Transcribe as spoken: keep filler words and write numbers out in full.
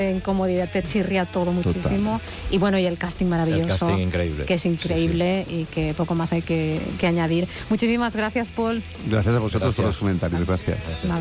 incomodidad, te chirría todo muchísimo. Total. Y bueno, y el casting maravilloso. El casting increíble. Que es increíble, sí, sí. Y que poco más hay que, que añadir. Muchísimas gracias, Paul. Gracias a vosotros Gracias. por los comentarios, gracias. gracias.